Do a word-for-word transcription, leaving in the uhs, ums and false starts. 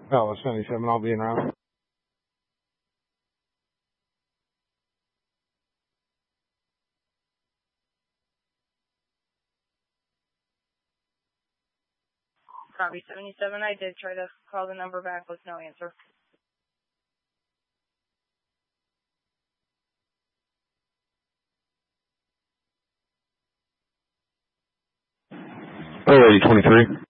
Oh, seventy-seven, I'll be in around. Copy seventy-seven, I did try to call the number back with no answer. Oh, eighty twenty-three.